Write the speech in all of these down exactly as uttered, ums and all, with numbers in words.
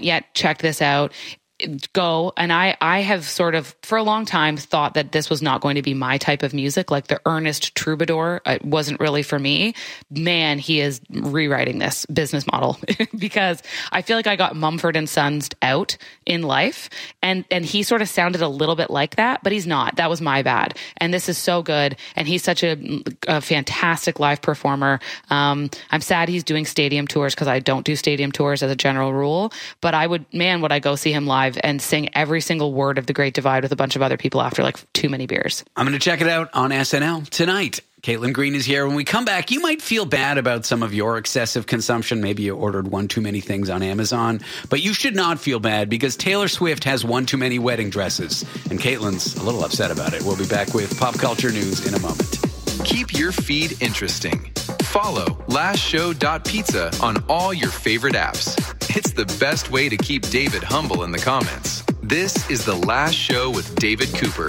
yet checked this out, go. And I, I have sort of, for a long time, thought that this was not going to be my type of music. Like the earnest troubadour, it wasn't really for me. Man, he is rewriting this business model because I feel like I got Mumford and Sons out in life. And, and he sort of sounded a little bit like that, but he's not. That was my bad. And this is so good. And he's such a, a fantastic live performer. Um, I'm sad he's doing stadium tours because I don't do stadium tours as a general rule, but I would, man, would I go see him live and sing every single word of The Great Divide with a bunch of other people after like too many beers. I'm going to check it out on S N L tonight. Caitlin Green is here. When we come back, you might feel bad about some of your excessive consumption. Maybe you ordered one too many things on Amazon, but you should not feel bad because Taylor Swift has one too many wedding dresses, and Caitlin's a little upset about it. We'll be back with Pop Culture News in a moment. Keep your feed interesting. Follow last show dot pizza on all your favorite apps. It's the best way to keep David humble in the comments. This is The Last Show with David Cooper.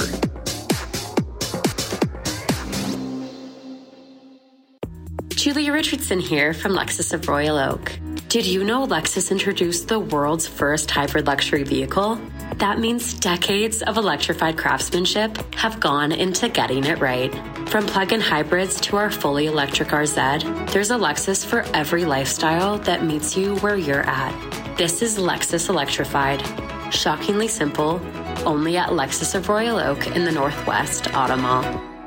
Julia Richardson here from Lexus of Royal Oak. Did you know Lexus introduced the world's first hybrid luxury vehicle? That means decades of electrified craftsmanship have gone into getting it right. From plug-in hybrids to our fully electric R Z, there's a Lexus for every lifestyle that meets you where you're at. This is Lexus Electrified. Shockingly simple, only at Lexus of Royal Oak in the Northwest Auto Mall.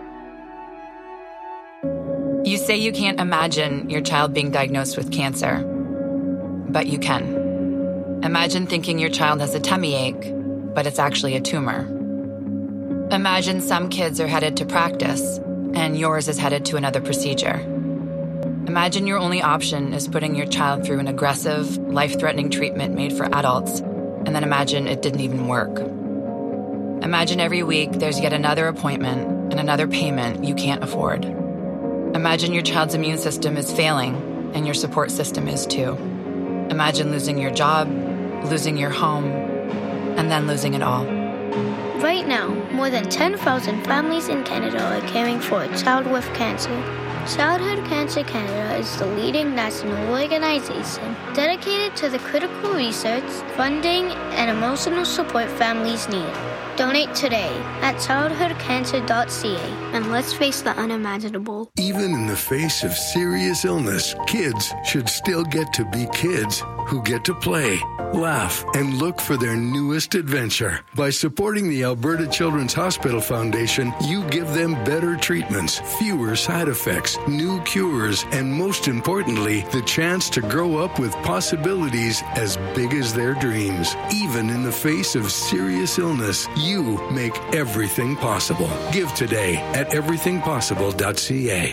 You say you can't imagine your child being diagnosed with cancer, but you can. Imagine thinking your child has a tummy ache, but it's actually a tumor. Imagine some kids are headed to practice, and yours is headed to another procedure. Imagine your only option is putting your child through an aggressive, life-threatening treatment made for adults, and then imagine it didn't even work. Imagine every week there's yet another appointment and another payment you can't afford. Imagine your child's immune system is failing, and your support system is too. Imagine losing your job, losing your home, and then losing it all. Right now, more than ten thousand families in Canada are caring for a child with cancer. Childhood Cancer Canada is the leading national organization dedicated to the critical research, funding, and emotional support families need. Donate today at childhood cancer dot c a and let's face the unimaginable. Even in the face of serious illness, kids should still get to be kids who get to play, laugh, and look for their newest adventure. By supporting the Alberta Children's Hospital Foundation, you give them better treatments, fewer side effects, new cures, and most importantly, the chance to grow up with possibilities as big as their dreams. Even in the face of serious illness, you make everything possible. Give today at everything possible dot c a.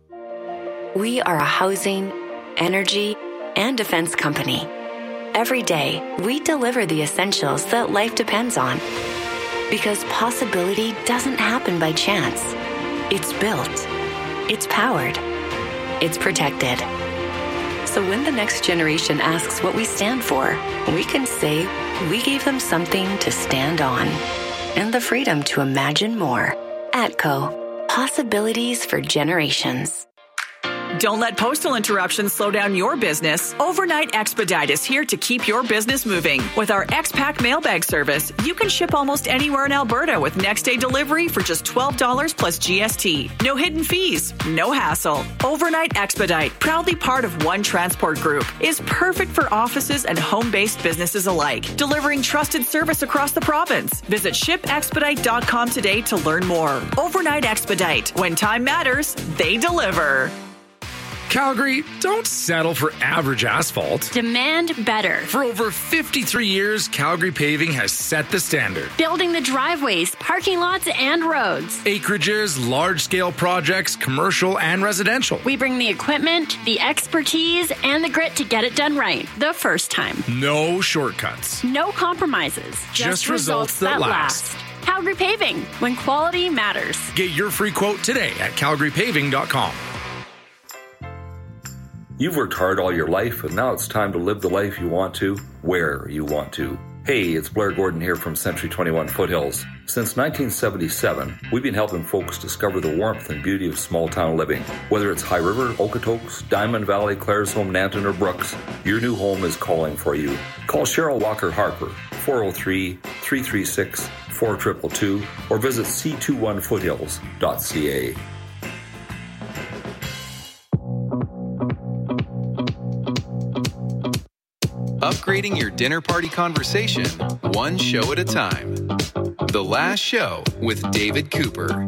We are a housing, energy, and defense company. Every day, we deliver the essentials that life depends on. Because possibility doesn't happen by chance. It's built. It's powered. It's protected. So when the next generation asks what we stand for, we can say we gave them something to stand on. And the freedom to imagine more. ATCO. Possibilities for generations. Don't let postal interruptions slow down your business. Overnight Expedite is here to keep your business moving. With our X-Pack mailbag service, you can ship almost anywhere in Alberta with next-day delivery for just twelve dollars plus G S T. No hidden fees, no hassle. Overnight Expedite, proudly part of One Transport Group, is perfect for offices and home-based businesses alike, delivering trusted service across the province. Visit ship expedite dot com today to learn more. Overnight Expedite. When time matters, they deliver. Calgary, don't settle for average asphalt. Demand better. For over fifty-three years, Calgary Paving has set the standard. Building the driveways, parking lots, and roads. Acreages, large-scale projects, commercial and residential. We bring the equipment, the expertise, and the grit to get it done right the first time. No shortcuts. No compromises. Just, Just results, results that, that last. last. Calgary Paving, when quality matters. Get your free quote today at calgary paving dot com. You've worked hard all your life, and now it's time to live the life you want to, where you want to. Hey, it's Blair Gordon here from Century twenty-one Foothills. Since nineteen seventy-seven, we've been helping folks discover the warmth and beauty of small-town living. Whether it's High River, Okotoks, Diamond Valley, Claresholm, Nanton, or Brooks, your new home is calling for you. Call Cheryl Walker Harper, four oh three, three three six, four two two two, or visit c two one foothills dot c a. Upgrading your dinner party conversation, one show at a time. The Last Show with David Cooper.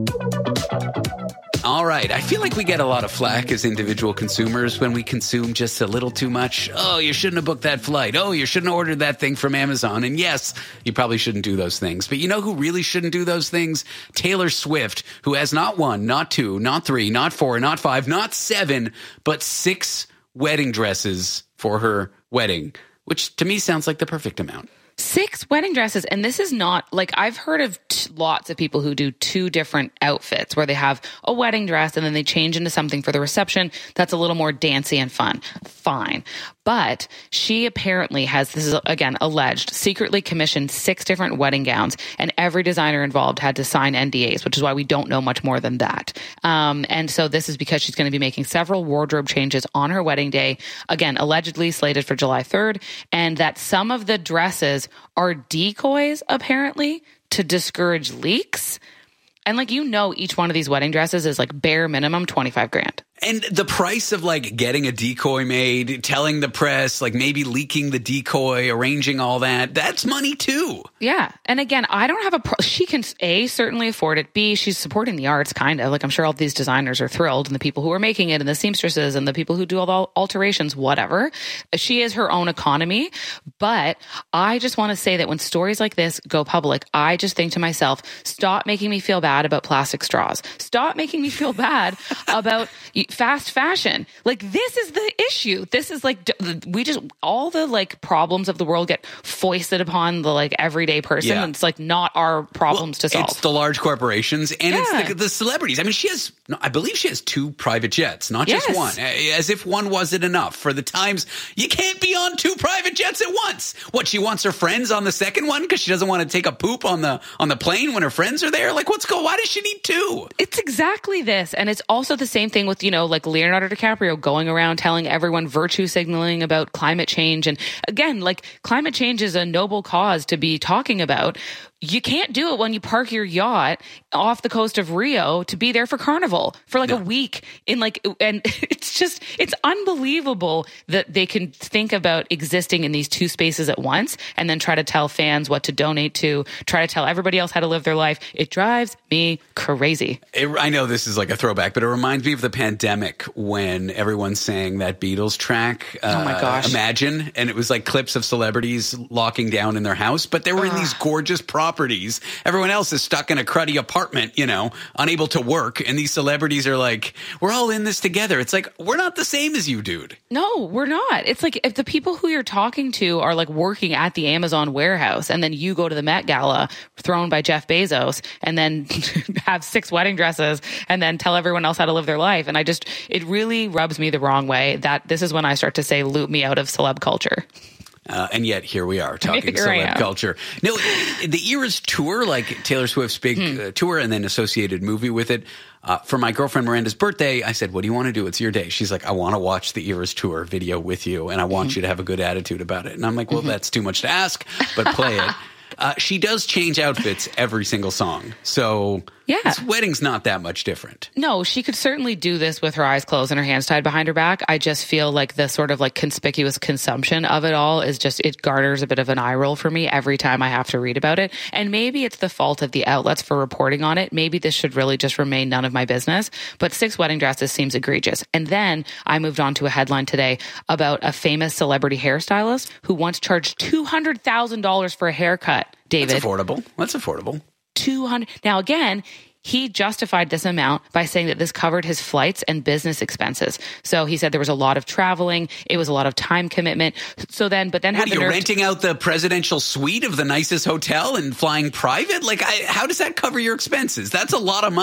All right. I feel like we get a lot of flack as individual consumers when we consume just a little too much. Oh, you shouldn't have booked that flight. Oh, you shouldn't have ordered that thing from Amazon. And yes, you probably shouldn't do those things. But you know who really shouldn't do those things? Taylor Swift, who has not one, not two, not three, not four, not five, not seven, but six wedding dresses for her wedding, which to me sounds like the perfect amount. Six wedding dresses. And this is not like I've heard of t- lots of people who do two different outfits where they have a wedding dress and then they change into something for the reception that's a little more dancey and fun. Fine. But she apparently has, this is again alleged, secretly commissioned six different wedding gowns, and every designer involved had to sign N D As, which is why we don't know much more than that. Um, and so this is because she's going to be making several wardrobe changes on her wedding day, again, allegedly slated for July third, and that some of the dresses are decoys, apparently, to discourage leaks. And like, you know, each one of these wedding dresses is like bare minimum twenty-five grand. And the price of like getting a decoy made, telling the press, like maybe leaking the decoy, arranging all that, that's money too. Yeah. And again, I don't have a, pro- she can A, certainly afford it. B, she's supporting the arts kind of like, I'm sure all these designers are thrilled, and the people who are making it and the seamstresses and the people who do all the alterations, whatever. She is her own economy. But I just want to say that when stories like this go public, I just think to myself, stop making me feel bad about plastic straws. Stop making me feel bad about fast fashion. Like, this is the issue. This is like, we just, all the like problems of the world get foisted upon the like everyday person. Yeah. And it's like not our problems well, to solve. It's the large corporations and Yeah. it's the, the celebrities. I mean, she has, I believe she has two private jets, not just Yes. one. As if one wasn't enough for the times. You can't be on two private jets at once. What, she wants her friends on the second one because she doesn't want to take a poop on the on the plane when her friends are there? Like, what's go? Why does she need two? It's exactly this. And it's also the same thing with, you know, like Leonardo DiCaprio going around telling everyone virtue signaling about climate change. And again, like, climate change is a noble cause to be talking about. You can't do it when you park your yacht off the coast of Rio to be there for Carnival for like Yeah. a week in like, and it's just, it's unbelievable that they can think about existing in these two spaces at once and then try to tell fans what to donate to, try to tell everybody else how to live their life. It drives me crazy. It, I know this is like a throwback, but it reminds me of the pandemic when everyone sang that Beatles track. Uh, Oh my gosh. Imagine. And it was like clips of celebrities locking down in their house, but they were in these gorgeous properties. Everyone else is stuck in a cruddy apartment, you know, unable to work. And these celebrities are like, we're all in this together. It's like, we're not the same as you, dude. No, we're not. It's like if the people who you're talking to are like working at the Amazon warehouse and then you go to the Met Gala thrown by Jeff Bezos and then have six wedding dresses and then tell everyone else how to live their life. And I just, it really rubs me the wrong way that this is when I start to say, loop me out of celeb culture. Uh, and yet here we are talking Here I celeb am. culture. No, the Eras tour, like Taylor Swift's big Hmm. uh, tour and then associated movie with it. Uh, for my girlfriend Miranda's birthday, I said, what do you want to do? It's your day. She's like, I want to watch the Eras tour video with you, and I want Mm-hmm. you to have a good attitude about it. And I'm like, well, that's too much to ask, but play it. Uh, she does change outfits every single song. So Yeah. this wedding's not that much different. No, she could certainly do this with her eyes closed and her hands tied behind her back. I just feel like the sort of like conspicuous consumption of it all is just, it garners a bit of an eye roll for me every time I have to read about it. And maybe it's the fault of the outlets for reporting on it. Maybe this should really just remain none of my business. But six wedding dresses seems egregious. And then I moved on to a headline today about a famous celebrity hairstylist who once charged two hundred thousand dollars for a haircut, David. That's affordable. That's affordable. two hundred Now, again, he justified this amount by saying that this covered his flights and business expenses. So he said there was a lot of traveling. It was a lot of time commitment. So then, but then What had are the you nerve renting out the presidential suite of the nicest hotel and flying private? Like, I, how does that cover your expenses? That's a lot of money.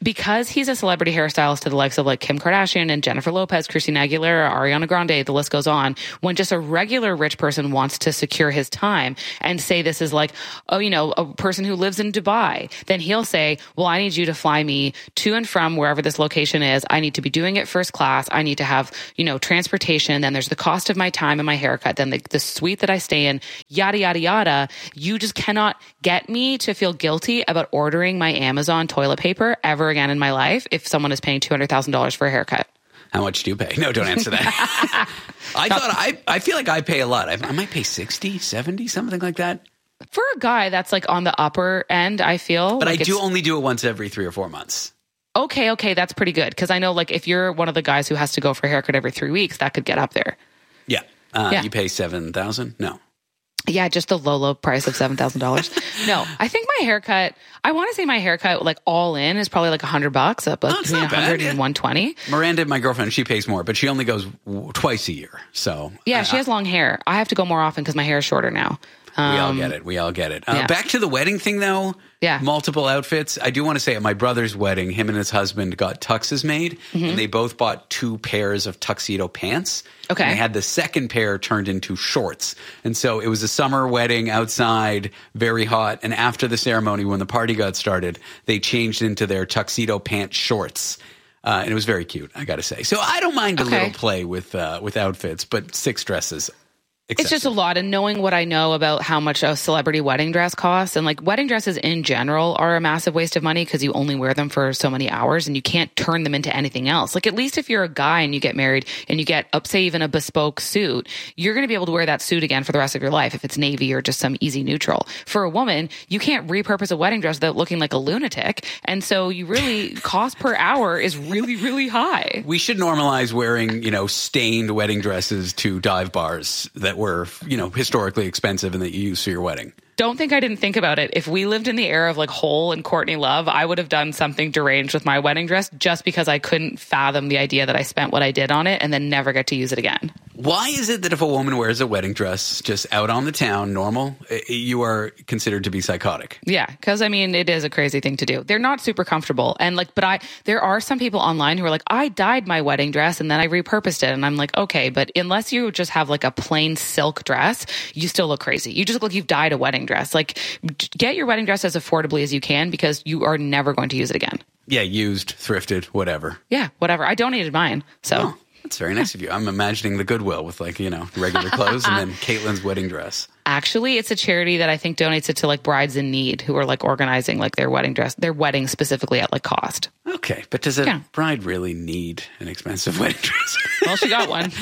because he's a celebrity hairstylist to the likes of like Kim Kardashian and Jennifer Lopez, Christina Aguilera, Ariana Grande, the list goes on. When just a regular rich person wants to secure his time and say this is like, oh, you know, a person who lives in Dubai, then he'll say, well, I need you to fly me to and from wherever this location is. I need to be doing it first class. I need to have, you know, transportation. Then there's the cost of my time and my haircut. Then the, the suite that I stay in, yada, yada, yada. You just cannot get me to feel guilty about ordering my Amazon toilet paper ever again in my life if someone is paying two hundred thousand dollars for a haircut. How much do you pay? No, don't answer that. I thought I, I feel like I pay a lot. I, I might pay sixty, seventy, something like that. For a guy, that's like on the upper end, I feel. But like I do only do it once every three or four months. Okay, okay, that's pretty good. Because I know like if you're one of the guys who has to go for a haircut every three weeks, that could get up there. Yeah. Uh, yeah. You pay seven thousand dollars? No. Yeah, just the low, low price of seven thousand dollars. No, I think my haircut, I want to say my haircut, like all in, is probably like one hundred bucks, up like oh, between one hundred and one twenty. Miranda, my girlfriend, she pays more, but she only goes w- twice a year. So yeah, I, she has long hair. I have to go more often because my hair is shorter now. Um, we all get it. We all get it. Uh, yeah. Back to the wedding thing, though. Yeah. Multiple outfits. I do want to say at my brother's wedding, him and his husband got tuxes made, mm-hmm. and they both bought two pairs of tuxedo pants. Okay. And they had the second pair turned into shorts. And so it was a summer wedding outside, very hot. And after the ceremony, when the party got started, they changed into their tuxedo pant shorts. Uh, and it was very cute, I got to say. So I don't mind a okay. little play with uh, with outfits, but six dresses. Excessive. It's just a lot. And knowing what I know about how much a celebrity wedding dress costs, and like wedding dresses in general are a massive waste of money because you only wear them for so many hours and you can't turn them into anything else. Like at least if you're a guy and you get married and you get up, say even a bespoke suit, you're going to be able to wear that suit again for the rest of your life if it's navy or just some easy neutral. For a woman, you can't repurpose a wedding dress without looking like a lunatic. And so you really, cost per hour is really, really high. We should normalize wearing, you know, stained wedding dresses to dive bars that were, you know, historically expensive and that you use for your wedding. Don't think I didn't think about it. If we lived in the era of like Hole and Courtney Love, I would have done something deranged with my wedding dress just because I couldn't fathom the idea that I spent what I did on it and then never get to use it again. Why is it that if a woman wears a wedding dress just out on the town, normal, you are considered to be psychotic? Yeah, because I mean, it is a crazy thing to do. They're not super comfortable. And like, but I, there are some people online who are like, I dyed my wedding dress and then I repurposed it. And I'm like, okay, but unless you just have like a plain silk dress, you still look crazy. You just look like you've dyed a wedding dress. Like, get your wedding dress as affordably as you can because you are never going to use it again. Yeah, used, thrifted, whatever. Yeah, whatever. I donated mine, so. Oh, that's very nice of you. I'm imagining the Goodwill with like, you know, regular clothes and then Caitlin's wedding dress. Actually, it's a charity that I think donates it to like brides in need who are like organizing like their wedding dress, their wedding specifically at like cost. Okay, but does a yeah. bride really need an expensive wedding dress? Well, she got one.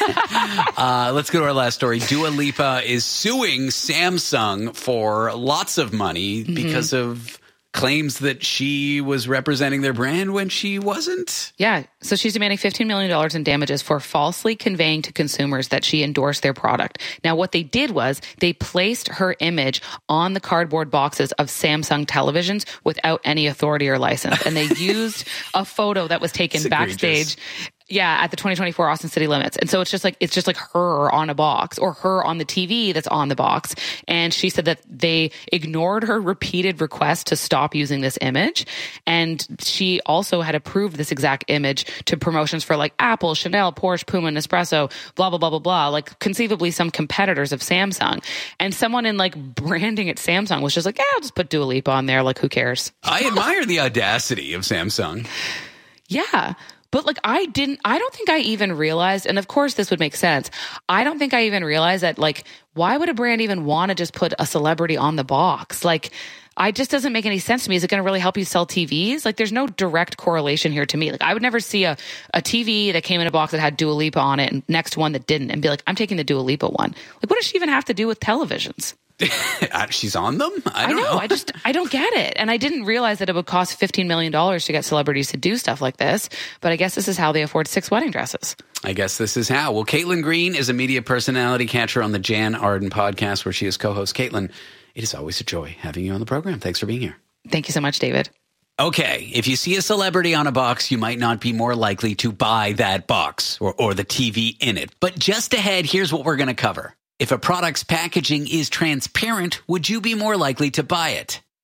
uh, let's go to our last story. Dua Lipa is suing Samsung for lots of money mm-hmm. because of claims that she was representing their brand when she wasn't. Yeah. So she's demanding fifteen million dollars in damages for falsely conveying to consumers that she endorsed their product. Now, what they did was they placed her image on the cardboard boxes of Samsung televisions without any authority or license. And they used a photo that was taken backstage. Yeah, at the twenty twenty-four Austin City Limits. And so it's just like, it's just like her on a box or her on the T V that's on the box. And she said that they ignored her repeated request to stop using this image. And she also had approved this exact image to promotions for like Apple, Chanel, Porsche, Puma, Nespresso, blah, blah, blah, blah, blah, like conceivably some competitors of Samsung. And someone in like branding at Samsung was just like, yeah, I'll just put Dua Lipa on there. Like, who cares? I admire the audacity of Samsung. Yeah. But like, I didn't, I don't think I even realized, and of course this would make sense. I don't think I even realized that like, why would a brand even want to just put a celebrity on the box? Like, I just doesn't make any sense to me. Is it going to really help you sell T Vs? Like, there's no direct correlation here to me. Like, I would never see a, a T V that came in a box that had Dua Lipa on it and next one that didn't and be like, I'm taking the Dua Lipa one. Like, what does she even have to do with televisions? She's on them? I don't I know, know. I just, I don't get it. And I didn't realize that it would cost fifteen million dollars to get celebrities to do stuff like this. But I guess this is how they afford six wedding dresses. I guess this is how. Well, Caitlin Green is a media personality. Catch her on the Jan Arden podcast where she is co-host. Caitlin, it is always a joy having you on the program. Thanks for being here. Thank you so much, David. Okay, if you see a celebrity on a box, you might not be more likely to buy that box or, or the T V in it. But just ahead, here's what we're going to cover. If a product's packaging is transparent, would you be more likely to buy it?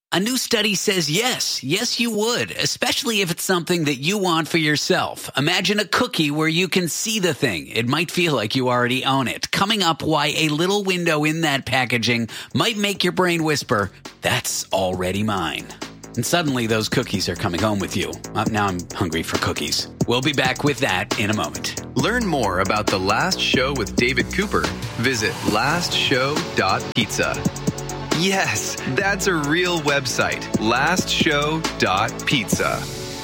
A new study says yes, yes you would, especially if it's something that you want for yourself. Imagine a cookie where you can see the thing. It might feel like you already own it. Coming up, why a little window in that packaging might make your brain whisper, that's already mine. And suddenly those cookies are coming home with you. Uh, now I'm hungry for cookies. We'll be back with that in a moment. Learn more about The Last Show with David Cooper. Visit last show dot pizza. Yes, that's a real website, last show dot pizza.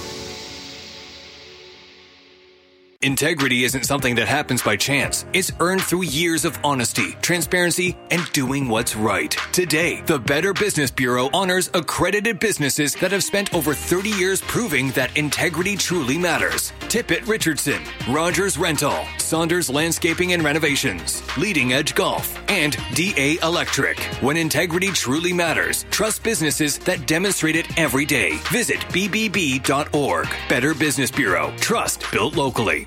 Integrity isn't something that happens by chance. It's earned through years of honesty, transparency, and doing what's right. Today, the Better Business Bureau honors accredited businesses that have spent over thirty years proving that integrity truly matters. Tippett Richardson, Rogers Rental, Saunders Landscaping and Renovations, Leading Edge Golf, and D A Electric. When integrity truly matters, trust businesses that demonstrate it every day. Visit b b b dot org. Better Business Bureau. Trust built locally.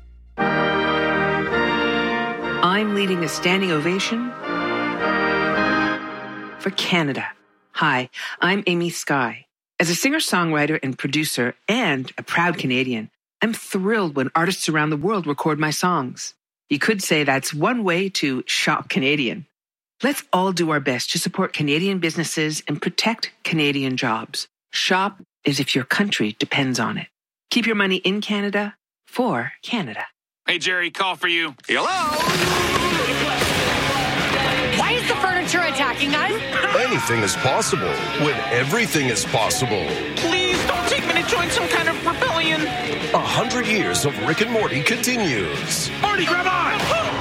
I'm leading a standing ovation for Canada. Hi, I'm Amy Skye. As a singer-songwriter and producer and a proud Canadian, I'm thrilled when artists around the world record my songs. You could say that's one way to shop Canadian. Let's all do our best to support Canadian businesses and protect Canadian jobs. Shop as if your country depends on it. Keep your money in Canada for Canada. Hey, Jerry, call for you. Hello? Why is the furniture attacking us? Anything is possible when everything is possible. Please don't take me to join some kind of rebellion. A hundred years of Rick and Morty continues. Morty, grab on!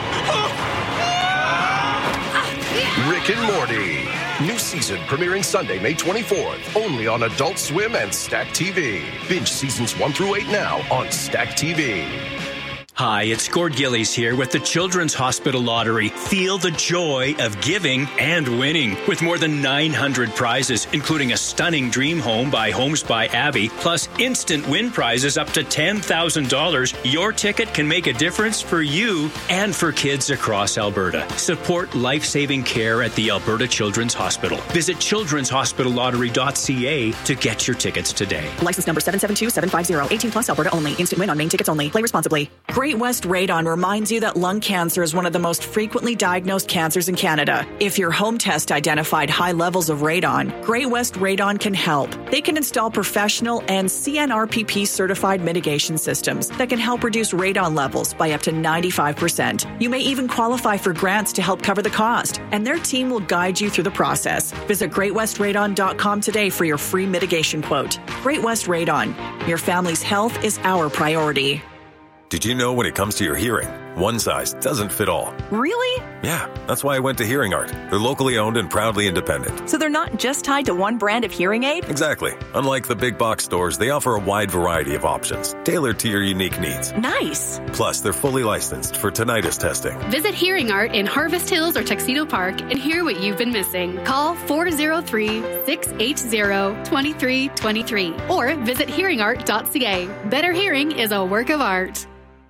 Rick and Morty. New season premiering Sunday, May twenty-fourth. Only on Adult Swim and Stack T V. Binge seasons one through eight now on Stack T V. Hi, it's Gord Gillies here with the Children's Hospital Lottery. Feel the joy of giving and winning with more than nine hundred prizes, including a stunning dream home by Homes by Abby, plus instant win prizes up to ten thousand dollars. Your ticket can make a difference for you and for kids across Alberta. Support life-saving care at the Alberta Children's Hospital. Visit children's hospital lottery dot c a to get your tickets today. License number seven seven two seven five zero. eighteen plus Alberta only. Instant win on main tickets only. Play responsibly. Great West Radon reminds you that lung cancer is one of the most frequently diagnosed cancers in Canada. If your home test identified high levels of radon, Great West Radon can help. They can install professional and C N R P P certified mitigation systems that can help reduce radon levels by up to ninety-five percent. You may even qualify for grants to help cover the cost, and their team will guide you through the process. Visit great west radon dot com today for your free mitigation quote. Great West Radon. Your family's health is our priority. Did you know when it comes to your hearing, one size doesn't fit all? Really? Yeah, that's why I went to Hearing Art. They're locally owned and proudly independent. So they're not just tied to one brand of hearing aid? Exactly. Unlike the big box stores, they offer a wide variety of options, tailored to your unique needs. Nice. Plus, they're fully licensed for tinnitus testing. Visit Hearing Art in Harvest Hills or Tuxedo Park and hear what you've been missing. Call four oh three, six eight zero, two three two three or visit hearing art dot c a. Better hearing is a work of art.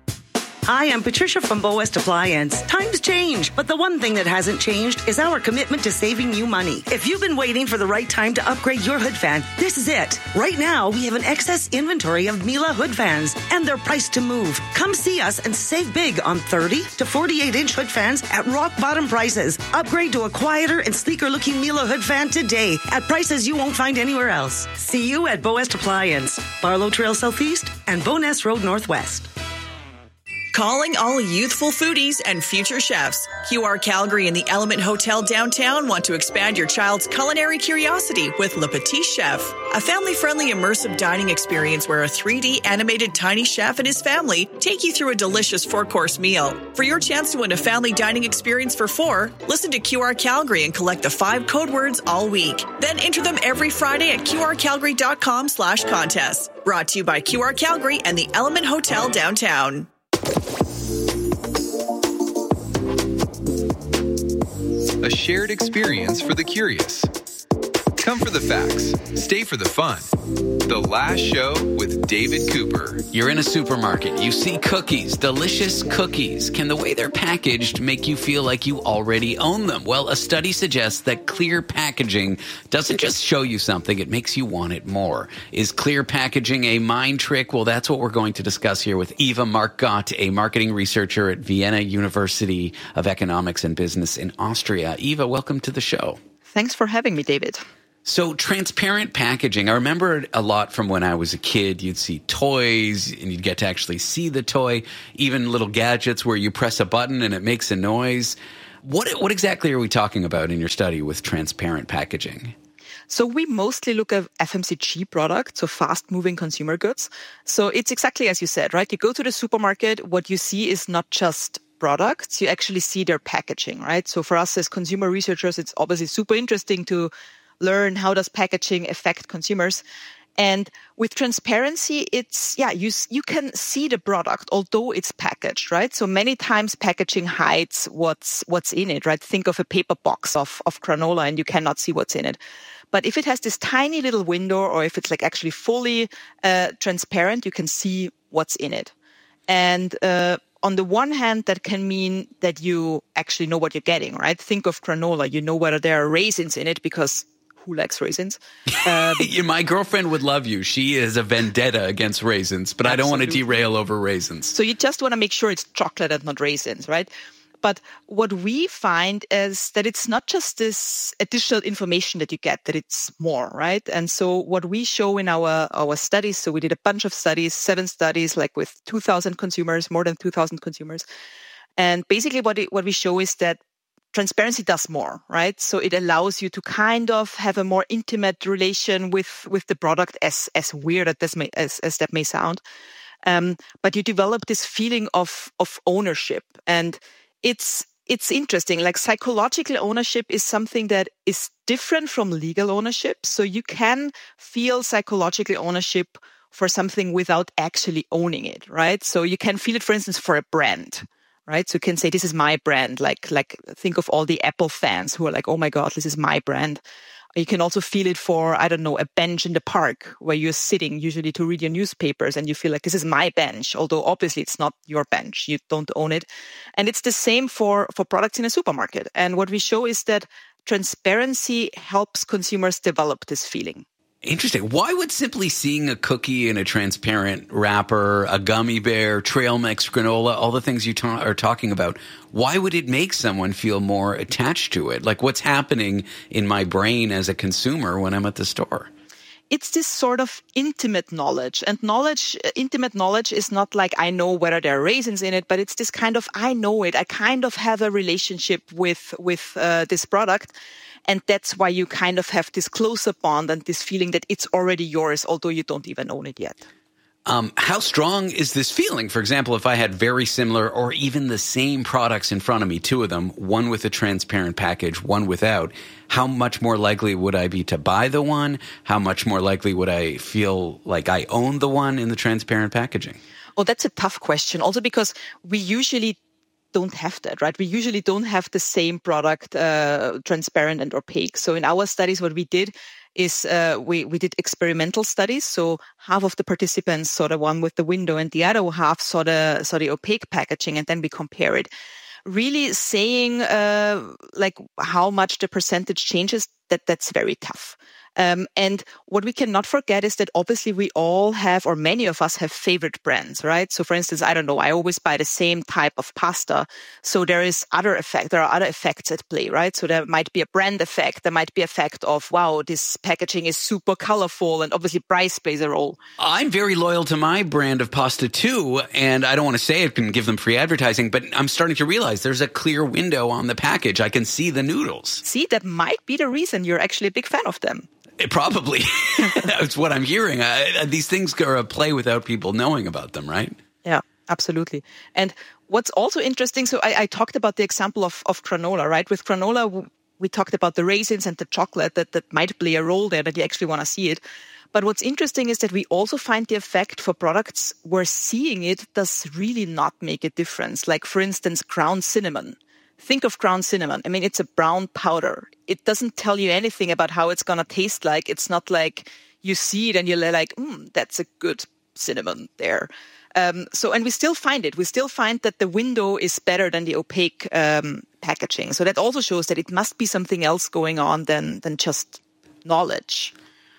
Hi, I'm Patricia from Bow West Appliance. Times change, but the one thing that hasn't changed is our commitment to saving you money. If you've been waiting for the right time to upgrade your hood fan, this is it. Right now, we have an excess inventory of Miele hood fans, and they're priced to move. Come see us and save big on thirty to forty-eight inch hood fans at rock bottom prices. Upgrade to a quieter and sleeker looking Miele hood fan today at prices you won't find anywhere else. See you at Bow West Appliance, Barlow Trail Southeast and Bowness Road Northwest. Calling all youthful foodies and future chefs. Q R Calgary and the Element Hotel downtown want to expand your child's culinary curiosity with Le Petit Chef, a family-friendly immersive dining experience where a three D animated tiny chef and his family take you through a delicious four-course meal. For your chance to win a family dining experience for four, listen to Q R Calgary and collect the five code words all week. Then enter them every Friday at q r calgary dot com slash contest. Brought to you by Q R Calgary and the Element Hotel downtown. A shared experience for the curious. Come for the facts, stay for the fun. The Last Show with David Cooper. You're in a supermarket. You see cookies, delicious cookies. Can the way they're packaged make you feel like you already own them? Well, a study suggests that clear packaging doesn't just show you something, it makes you want it more. Is clear packaging a mind trick? Well, that's what we're going to discuss here with Eva Markgott, a marketing researcher at Vienna University of Economics and Business in Austria. Eva, welcome to the show. Thanks for having me, David. So transparent packaging, I remember it a lot from when I was a kid. You'd see toys and you'd get to actually see the toy, even little gadgets where you press a button and it makes a noise. What, what exactly are we talking about in your study with transparent packaging? So we mostly look at F M C G products, so fast-moving consumer goods. So it's exactly as you said, right? You go to the supermarket, what you see is not just products, you actually see their packaging, right? So for us as consumer researchers, it's obviously super interesting to learn how does packaging affect consumers. And with transparency, it's, yeah, you you can see the product, although it's packaged, right? So many times packaging hides what's what's in it, right? Think of a paper box of, of granola and you cannot see what's in it. But if it has this tiny little window or if it's like actually fully uh, transparent, you can see what's in it. And uh, on the one hand, that can mean that you actually know what you're getting, right? Think of granola. You know whether there are raisins in it because who likes raisins? Um, My girlfriend would love you. She is a vendetta against raisins, but absolutely. I don't want to derail over raisins. So you just want to make sure it's chocolate and not raisins, right? But what we find is that it's not just this additional information that you get, that it's more, right? And so what we show in our, our studies, so we did a bunch of studies, seven studies, like with two thousand consumers, more than two thousand consumers. And basically what it, what we show is that transparency does more, right? So it allows you to kind of have a more intimate relation with, with the product, as as weird as, this may, as, as that may sound. Um, but you develop this feeling of of ownership. And it's it's interesting. Like psychological ownership is something that is different from legal ownership. So you can feel psychological ownership for something without actually owning it, right? So you can feel it, for instance, for a brand. Right. So you can say, this is my brand. Like, like think of all the Apple fans who are like, oh my God, this is my brand. You can also feel it for, I don't know, a bench in the park where you're sitting usually to read your newspapers and you feel like this is my bench, although obviously it's not your bench. You don't own it. And it's the same for, for products in a supermarket. And what we show is that transparency helps consumers develop this feeling. Interesting. Why would simply seeing a cookie in a transparent wrapper, a gummy bear, trail mix, granola, all the things you ta- are talking about, why would it make someone feel more attached to it? Like what's happening in my brain as a consumer when I'm at the store? It's this sort of intimate knowledge. And knowledge, intimate knowledge is not like I know whether there are raisins in it, but it's this kind of, I know it. I kind of have a relationship with, with uh, this product. And that's why you kind of have this closer bond and this feeling that it's already yours, although you don't even own it yet. Um, how strong is this feeling? For example, if I had very similar or even the same products in front of me, two of them, one with a transparent package, one without, how much more likely would I be to buy the one? How much more likely would I feel like I own the one in the transparent packaging? Well, that's a tough question. Also because we usually don't have that, right? We usually don't have the same product uh, transparent and opaque. So in our studies, what we did is uh, we, we did experimental studies. So half of the participants saw the one with the window and the other half saw the, saw the opaque packaging, and then we compare it. Really saying uh, like how much the percentage changes, that that's very tough. Um, and what we cannot forget is that obviously we all have, or many of us have favorite brands, right? So for instance, I don't know, I always buy the same type of pasta. So there is other effect, there are other effects at play, right? So there might be a brand effect. There might be effect of, wow, this packaging is super colorful, and obviously price plays a role. I'm very loyal to my brand of pasta too. And I don't want to say it and give them free advertising, but I'm starting to realize there's a clear window on the package. I can see the noodles. See, that might be the reason you're actually a big fan of them. It probably. That's what I'm hearing. I, these things are a play without people knowing about them, right? Yeah, absolutely. And what's also interesting, so I, I talked about the example of, of granola, right? With granola, we talked about the raisins and the chocolate that, that might play a role there, that you actually want to see it. But what's interesting is that we also find the effect for products where seeing it does really not make a difference. Like, for instance, ground cinnamon. Think of ground cinnamon. I mean, it's a brown powder. It doesn't tell you anything about how it's going to taste like. It's not like you see it and you're like, mm, that's a good cinnamon there. Um, so, and we still find it. We still find that the window is better than the opaque um, packaging. So that also shows that it must be something else going on than than just knowledge.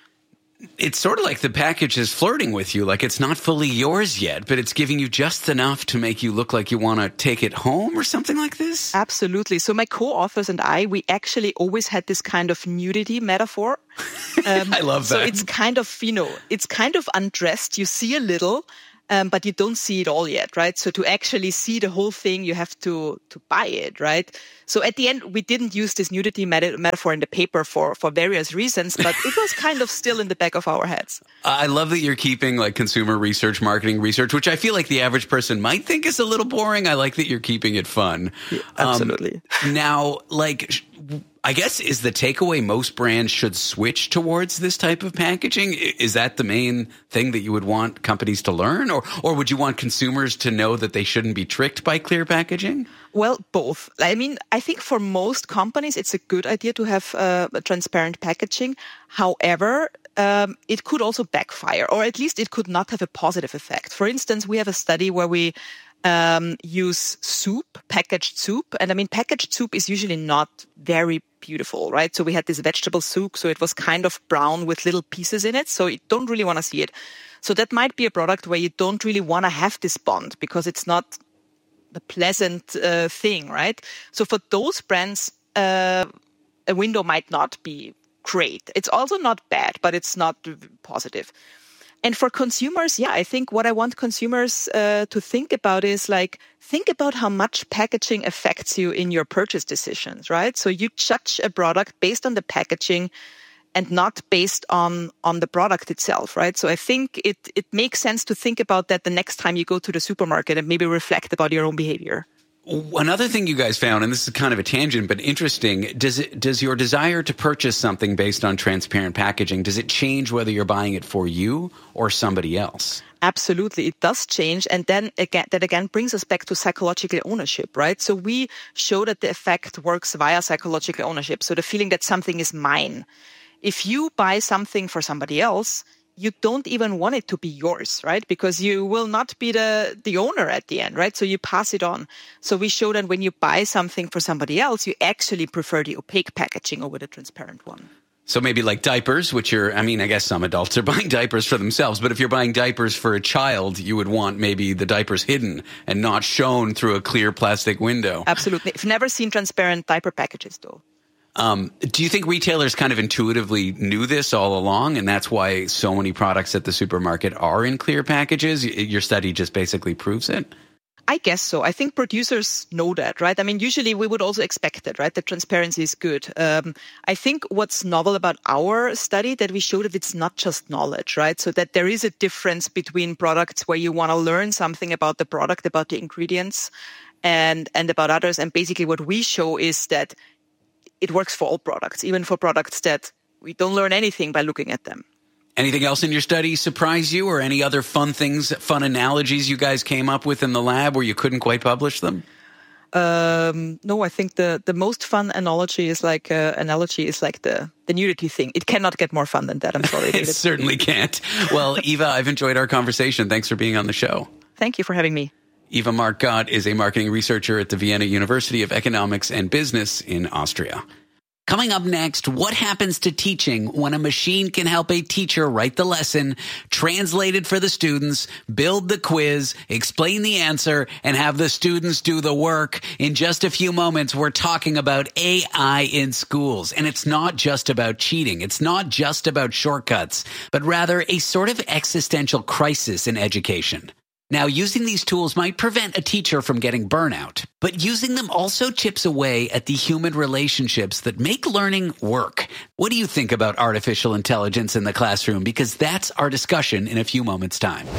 It's sort of like the package is flirting with you, like it's not fully yours yet, but it's giving you just enough to make you look like you want to take it home or something like this? Absolutely. So my co-authors and I, we actually always had this kind of nudity metaphor. Um, I love that. So it's kind of, you know, it's kind of undressed. You see a little, um, but you don't see it all yet, right? So to actually see the whole thing, you have to to buy it, right? So at the end, we didn't use this nudity meta- metaphor in the paper for, for various reasons, but it was kind of still in the back of our heads. I love that you're keeping like consumer research, marketing research, which I feel like the average person might think is a little boring. I like that you're keeping it fun. Yeah, absolutely. Um, now, like, I guess is the takeaway most brands should switch towards this type of packaging? Is that the main thing that you would want companies to learn? Or, or would you want consumers to know that they shouldn't be tricked by clear packaging? Well, both. I mean, I think for most companies, it's a good idea to have uh, transparent packaging. However, um, it could also backfire, or at least it could not have a positive effect. For instance, we have a study where we um, use soup, packaged soup. And I mean, packaged soup is usually not very beautiful, right? So we had this vegetable soup, so it was kind of brown with little pieces in it. So you don't really want to see it. So that might be a product where you don't really want to have this bond because it's not the pleasant uh, thing, right? So for those brands, uh, a window might not be great. It's also not bad, but it's not positive. And for consumers, yeah, I think what I want consumers uh, to think about is like, think about how much packaging affects you in your purchase decisions, right? So you judge a product based on the packaging and not based on, on the product itself, right? So I think it, it makes sense to think about that the next time you go to the supermarket and maybe reflect about your own behavior. Another thing you guys found, and this is kind of a tangent, but interesting, does it, does your desire to purchase something based on transparent packaging, does it change whether you're buying it for you or somebody else? Absolutely. It does change. And then again, that again brings us back to psychological ownership, right? So we show that the effect works via psychological ownership. So the feeling that something is mine. If you buy something for somebody else, you don't even want it to be yours, right? Because you will not be the, the owner at the end, right? So you pass it on. So we show that when you buy something for somebody else, you actually prefer the opaque packaging over the transparent one. So maybe like diapers, which are, I mean, I guess some adults are buying diapers for themselves, but if you're buying diapers for a child, you would want maybe the diapers hidden and not shown through a clear plastic window. Absolutely. I've never seen transparent diaper packages though. Um, do you think retailers kind of intuitively knew this all along, and that's why so many products at the supermarket are in clear packages? Your study just basically proves it? I guess so. I think producers know that, right? I mean, usually we would also expect it, right? That transparency is good. Um, I think what's novel about our study that we showed that it's not just knowledge, right? So that there is a difference between products where you want to learn something about the product, about the ingredients, and and about others. And basically what we show is that it works for all products, even for products that we don't learn anything by looking at them. Anything else in your study surprise you, or any other fun things, fun analogies you guys came up with in the lab where you couldn't quite publish them? Um, no, I think the, the most fun analogy is like uh, analogy is like the, the nudity thing. It cannot get more fun than that. I'm sorry. It certainly can't. Well, Eva, I've enjoyed our conversation. Thanks for being on the show. Thank you for having me. Eva Marc-Gott is a marketing researcher at the Vienna University of Economics and Business in Austria. Coming up next, what happens to teaching when a machine can help a teacher write the lesson, translate it for the students, build the quiz, explain the answer, and have the students do the work? In just a few moments, we're talking about A I in schools. And it's not just about cheating. It's not just about shortcuts, but rather a sort of existential crisis in education. Now, using these tools might prevent a teacher from getting burnout, but using them also chips away at the human relationships that make learning work. What do you think about artificial intelligence in the classroom? Because that's our discussion in a few moments' time.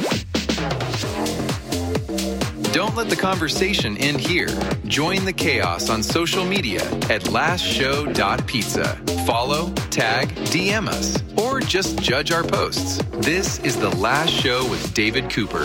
Don't let the conversation end here. Join the chaos on social media at last show dot pizza. Follow, tag, D M us, or just judge our posts. This is The Last Show with David Cooper.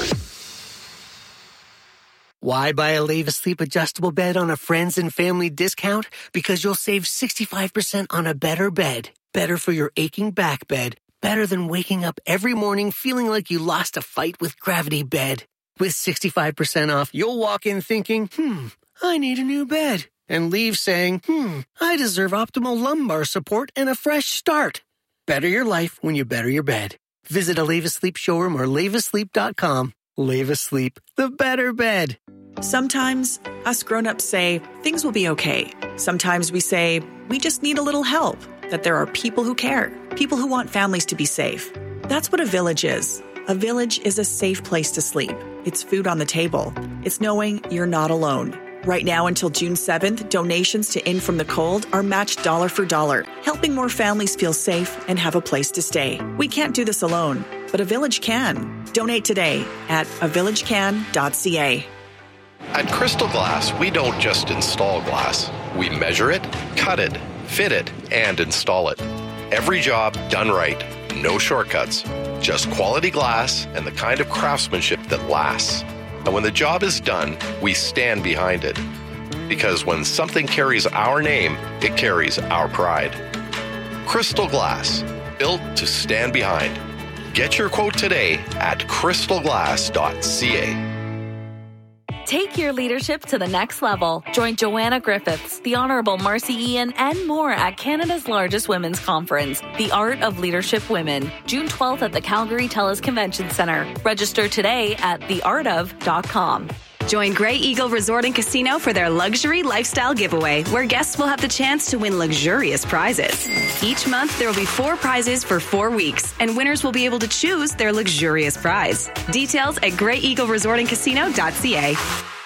Why buy a Leva Sleep adjustable bed on a friends and family discount? Because you'll save sixty-five percent on a better bed. Better for your aching back bed. better than waking up every morning feeling like you lost a fight with gravity bed. With sixty-five percent off, you'll walk in thinking, hmm, I need a new bed. And leave saying, hmm, I deserve optimal lumbar support and a fresh start. Better your life when you better your bed. Visit a Leva Sleep showroom or leva sleep dot com. Leva Sleep, the better bed. Sometimes us grown-ups say things will be okay. Sometimes we say we just need a little help, that there are people who care, people who want families to be safe. That's what a village is. A village is a safe place to sleep. It's food on the table. It's knowing you're not alone. Right now until June seventh, donations to In From the Cold are matched dollar for dollar, helping more families feel safe and have a place to stay. We can't do this alone, but a village can. Donate today at a village can dot c a. At Crystal Glass, we don't just install glass. We measure it, cut it, fit it, and install it. Every job done right. No shortcuts. Just quality glass and the kind of craftsmanship that lasts. And when the job is done, we stand behind it. Because when something carries our name, it carries our pride. Crystal Glass, built to stand behind. Get your quote today at crystal glass dot c a. Take your leadership to the next level. Join Joanna Griffiths, the Honorable Marcy Ian, and more at Canada's largest women's conference, The Art of Leadership Women, June twelfth at the Calgary TELUS Convention Centre. Register today at the art of dot com. Join Grey Eagle Resort and Casino for their Luxury Lifestyle Giveaway, where guests will have the chance to win luxurious prizes. Each month, there will be four prizes for four weeks, and winners will be able to choose their luxurious prize. Details at grey eagle resort and casino dot c a.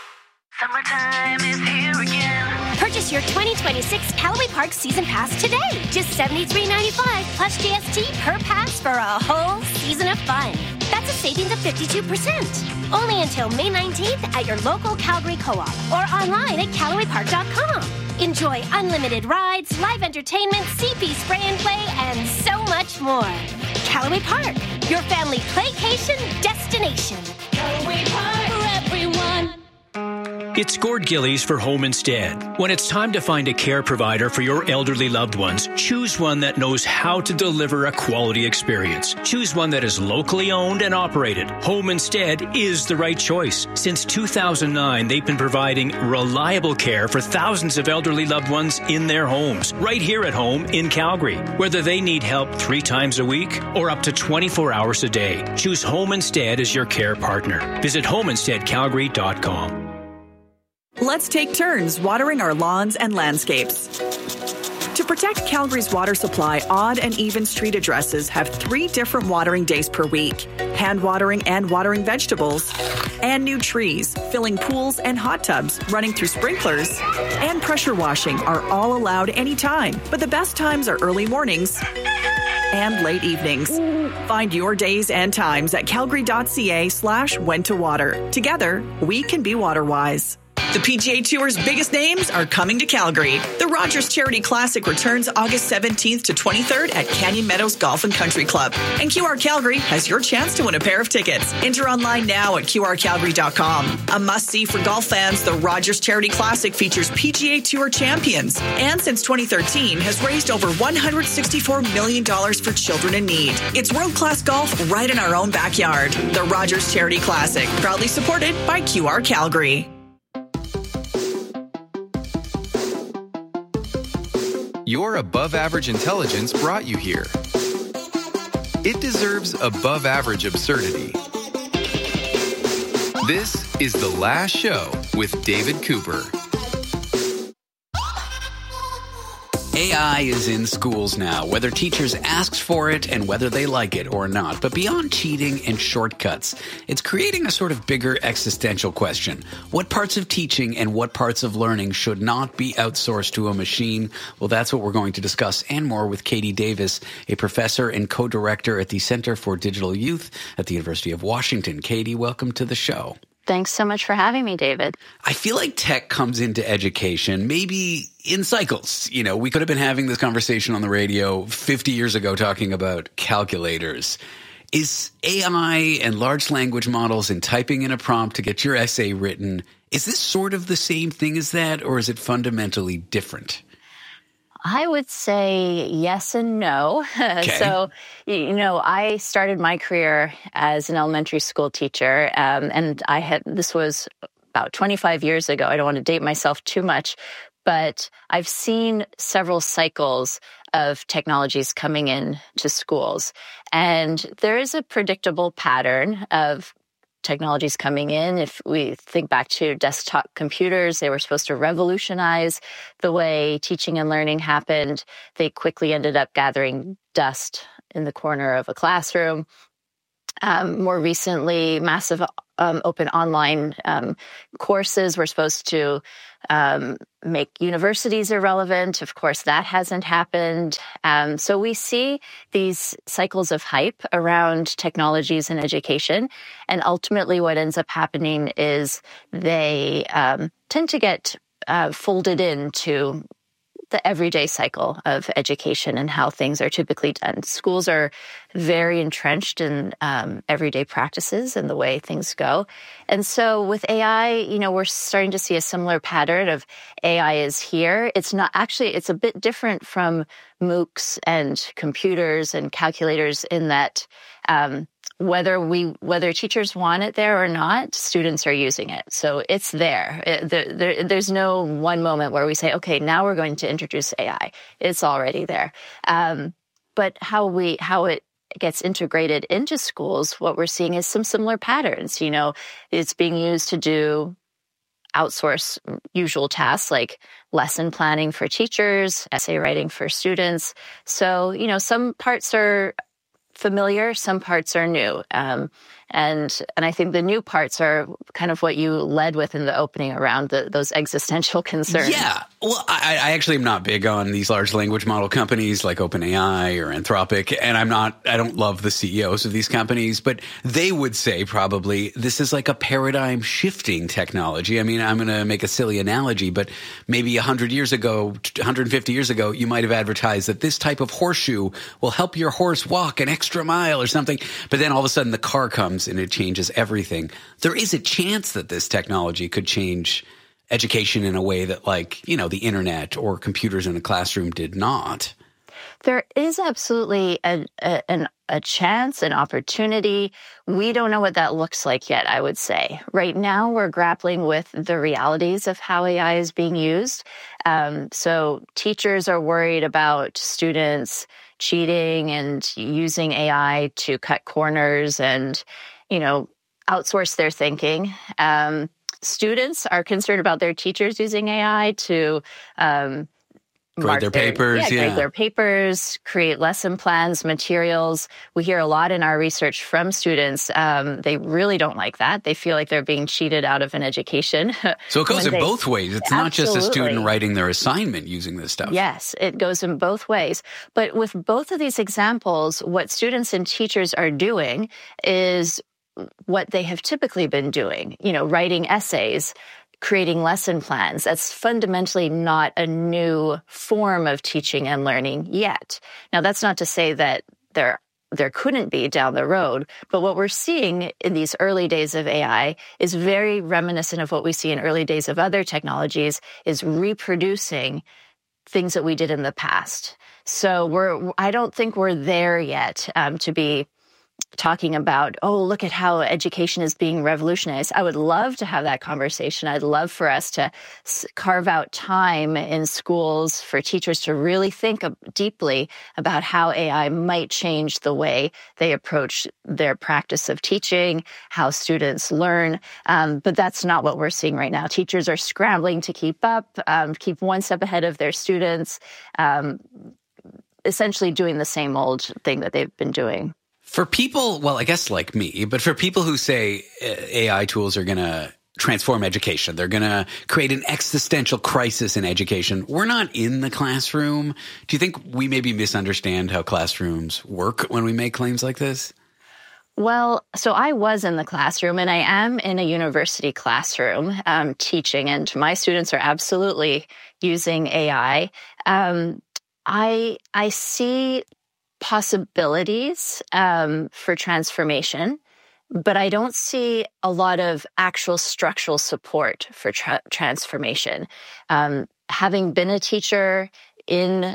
Summertime is here again. Purchase your twenty twenty-six Callaway Park Season Pass today. Just seventy-three ninety-five plus G S T per pass for a whole season of fun. That's a savings of fifty-two percent. Only until May nineteenth at your local Calgary Co-op or online at callaway park dot com. Enjoy unlimited rides, live entertainment, C P spray and play, and so much more. Callaway Park, your family playcation destination. Callaway Park for everyone. It's Gord Gillies for Home Instead. When it's time to find a care provider for your elderly loved ones, choose one that knows how to deliver a quality experience. Choose one that is locally owned and operated. Home Instead is the right choice. Since two thousand nine, they've been providing reliable care for thousands of elderly loved ones in their homes, right here at home in Calgary. Whether they need help three times a week or up to twenty-four hours a day, choose Home Instead as your care partner. Visit home instead calgary dot com. Let's take turns watering our lawns and landscapes. To protect Calgary's water supply, odd and even street addresses have three different watering days per week. Hand watering and watering vegetables, and new trees, filling pools and hot tubs, running through sprinklers, and pressure washing are all allowed anytime. But the best times are early mornings and late evenings. Find your days and times at calgary dot c a slash when to water. Together, we can be water wise. The P G A Tour's biggest names are coming to Calgary. The Rogers Charity Classic returns August seventeenth to twenty-third at Canyon Meadows Golf and Country Club. And Q R Calgary has your chance to win a pair of tickets. Enter online now at q r calgary dot com. A must-see for golf fans, the Rogers Charity Classic features P G A Tour champions. And since twenty thirteen, has raised over one hundred sixty-four million dollars for children in need. It's world-class golf right in our own backyard. The Rogers Charity Classic, proudly supported by Q R Calgary. Your above-average intelligence brought you here. It deserves above-average absurdity. This is The Last Show with David Cooper. A I is in schools now, whether teachers ask for it and whether they like it or not. But beyond cheating and shortcuts, it's creating a sort of bigger existential question. What parts of teaching and what parts of learning should not be outsourced to a machine? Well, that's what we're going to discuss and more with Katie Davis, a professor and co-director at the Center for Digital Youth at the University of Washington. Katie, welcome to the show. Thanks so much for having me, David. I feel like tech comes into education maybe in cycles. You know, we could have been having this conversation on the radio fifty years ago talking about calculators. Is A I and large language models and typing in a prompt to get your essay written, is this sort of the same thing as that, or is it fundamentally different? I would say yes and no. Okay. So, you know, I started my career as an elementary school teacher, um, and I had, this was about twenty-five years ago. I don't want to date myself too much, but I've seen several cycles of technologies coming in to schools. And there is a predictable pattern of technologies coming in. If we think back to desktop computers, they were supposed to revolutionize the way teaching and learning happened. They quickly ended up gathering dust in the corner of a classroom. Um, more recently, massive um, open online um, courses were supposed to um, make universities irrelevant. Of course, that hasn't happened. Um, so we see these cycles of hype around technologies and education. And ultimately, what ends up happening is they um, tend to get uh, folded into the everyday cycle of education and how things are typically done. Schools are very entrenched in um, everyday practices and the way things go. And so with A I, you know, we're starting to see a similar pattern of A I is here. It's not actually, it's a bit different from MOOCs and computers and calculators in that um, whether we, whether teachers want it there or not, students are using it. So it's there. It, there, there. There's no one moment where we say, okay, now we're going to introduce A I. It's already there. Um, but how we, how it gets integrated into schools, what we're seeing is some similar patterns. You know, it's being used to do outsource usual tasks like lesson planning for teachers, essay writing for students. So, you know, some parts are familiar, some parts are new. Um, and and I think the new parts are kind of what you led with in the opening around the, those existential concerns. Yeah. Well, I, I actually am not big on these large language model companies like OpenAI or Anthropic, and I'm not, I don't love the C E Os of these companies, but they would say probably this is like a paradigm shifting technology. I mean, I'm going to make a silly analogy, but maybe one hundred years ago, one hundred fifty years ago, you might have advertised that this type of horseshoe will help your horse walk an extra mile or something. But then all of a sudden the car comes and it changes everything. There is a chance that this technology could change education in a way that, like, you know, the internet or computers in a classroom did not. There is absolutely a, a, an, a chance, an opportunity. We don't know what that looks like yet, I would say. Right now, we're grappling with the realities of how A I is being used. Um, so teachers are worried about students cheating and using A I to cut corners and, you know, outsource their thinking. Um, students are concerned about their teachers using A I to um, grade their, their papers, yeah, yeah. grade their papers, create lesson plans, materials. We hear a lot in our research from students. Um, they really don't like that. They feel like they're being cheated out of an education. So it goes in they, both ways. It's absolutely. not just a student writing their assignment using this stuff. Yes, it goes in both ways. But with both of these examples, what students and teachers are doing is what they have typically been doing, you know, writing essays, creating lesson plans. That's fundamentally not a new form of teaching and learning yet. Now, that's not to say that there there couldn't be down the road, but what we're seeing in these early days of A I is very reminiscent of what we see in early days of other technologies, is reproducing things that we did in the past. So we're I don't think we're there yet um, to be talking about, oh, look at how education is being revolutionized. I would love to have that conversation. I'd love for us to carve out time in schools for teachers to really think deeply about how A I might change the way they approach their practice of teaching, how students learn. Um, but that's not what we're seeing right now. Teachers are scrambling to keep up, um, keep one step ahead of their students, um, essentially doing the same old thing that they've been doing. For people, well, I guess like me, but for people who say A I tools are going to transform education, they're going to create an existential crisis in education, we're not in the classroom. Do you think we maybe misunderstand how classrooms work when we make claims like this? Well, so I was in the classroom, and I am in a university classroom um, teaching, and my students are absolutely using A I. Um, I I see possibilities um, for transformation, but I don't see a lot of actual structural support for tra- transformation. Um, having been a teacher, in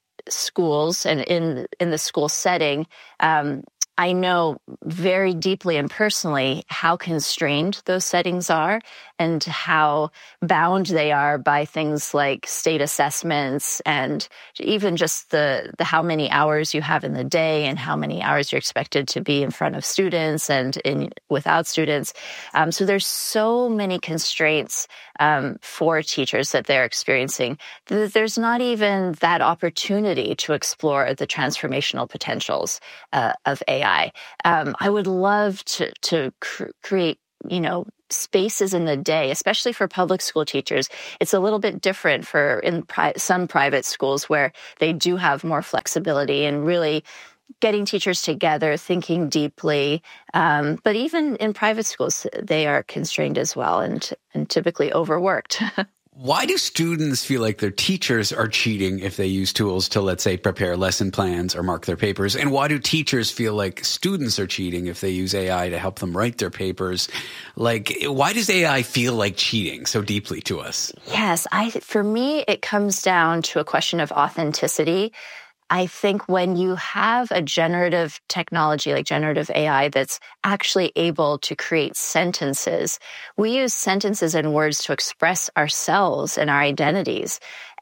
schools and in in the school setting, um, I know very deeply and personally how constrained those settings are and how bound they are by things like state assessments and even just the, the how many hours you have in the day and how many hours you're expected to be in front of students and in without students. Um, so there's so many constraints um, for teachers that they're experiencing. There's not even that opportunity to explore the transformational potentials uh, of A I. Um, I would love to to cr- create, you know, spaces in the day, especially for public school teachers. It's a little bit different for in pri- some private schools where they do have more flexibility and really getting teachers together, thinking deeply. Um, but even in private schools, they are constrained as well and, and typically overworked. Why do students feel like their teachers are cheating if they use tools to, let's say, prepare lesson plans or mark their papers? And why do teachers feel like students are cheating if they use A I to help them write their papers? Like, why does A I feel like cheating so deeply to us? Yes, I, for me, it comes down to a question of authenticity. I think when you have a generative technology like generative A I that's actually able to create sentences, we use sentences and words to express ourselves and our identities.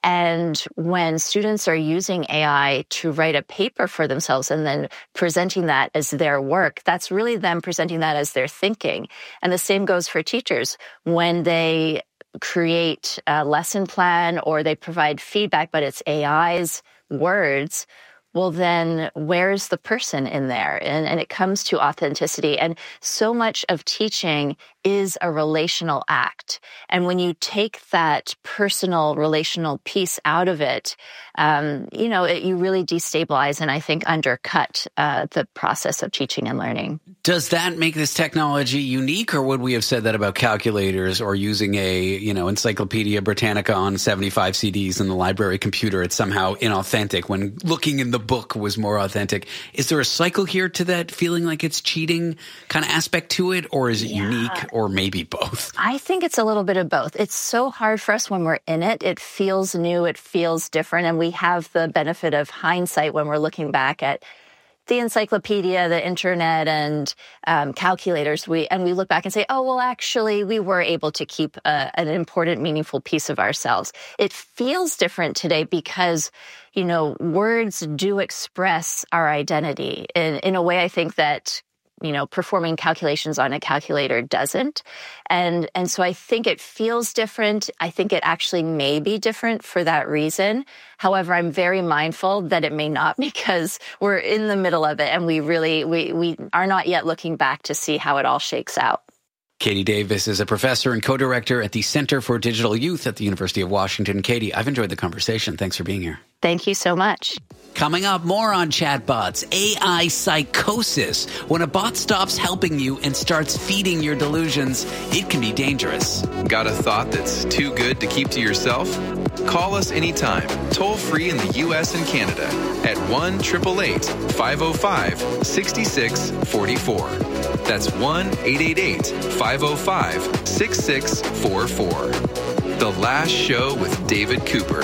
And when students are using A I to write a paper for themselves and then presenting that as their work, that's really them presenting that as their thinking. And the same goes for teachers. When they create a lesson plan or they provide feedback, but it's A I's words, well, then where's the person in there? And, and it comes to authenticity. And so much of teaching is a relational act. And when you take that personal relational piece out of it, um, you know, it, you really destabilize and I think undercut uh, the process of teaching and learning. Does that make this technology unique, or would we have said that about calculators or using a, you know, Encyclopedia Britannica on seventy-five C Ds in the library computer? It's somehow inauthentic when looking in the book was more authentic. Is there a cycle here to that feeling like it's cheating kind of aspect to it, or is it yeah. unique, or maybe both? I think it's a little bit of both. It's so hard for us when we're in it. It feels new. It feels different. And we have the benefit of hindsight when we're looking back at the encyclopedia, the internet, and um, calculators. We and we look back and say, oh, well, actually, we were able to keep a, an important, meaningful piece of ourselves. It feels different today because, you know, words do express our identity in, in a way I think that, you know, performing calculations on a calculator doesn't. And and so I think it feels different. I think it actually may be different for that reason. However, I'm very mindful that it may not, because we're in the middle of it and we really, we, we are not yet looking back to see how it all shakes out. Katie Davis is a professor and co-director at the Center for Digital Youth at the University of Washington. Katie, I've enjoyed the conversation. Thanks for being here. Thank you so much. Coming up, more on chatbots, A I psychosis. When a bot stops helping you and starts feeding your delusions, it can be dangerous. Got a thought that's too good to keep to yourself? Call us anytime, toll free in the U S and Canada at one eight eight eight, five oh five, six six four four. That's one eight eight eight, five oh five, six six four four. The Last Show with David Cooper.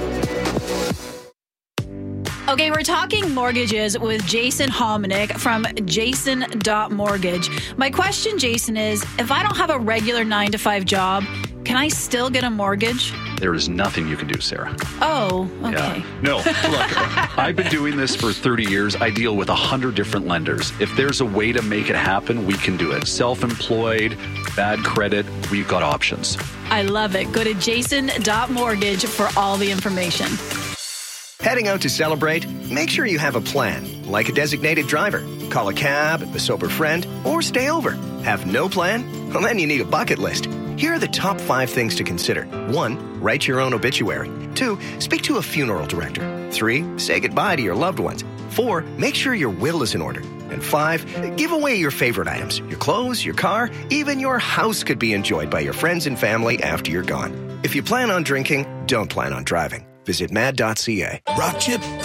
Okay, we're talking mortgages with Jason Hominick from jason dot mortgage. My question, Jason, is if I don't have a regular nine to five job, can I still get a mortgage? There is nothing you can do, Sarah. Oh, okay. Yeah. No, look, I've been doing this for thirty years. I deal with one hundred different lenders. If there's a way to make it happen, we can do it. Self-employed, bad credit, we've got options. I love it. Go to jason dot mortgage for all the information. Heading out to celebrate? Make sure you have a plan, like a designated driver. Call a cab, a sober friend, or stay over. Have no plan? Well, then you need a bucket list. Here are the top five things to consider. One, write your own obituary. Two, speak to a funeral director. Three, say goodbye to your loved ones. Four, make sure your will is in order. And five, give away your favorite items. Your clothes, your car, even your house could be enjoyed by your friends and family after you're gone. If you plan on drinking, don't plan on driving. Visit mad dot c a. Rock chip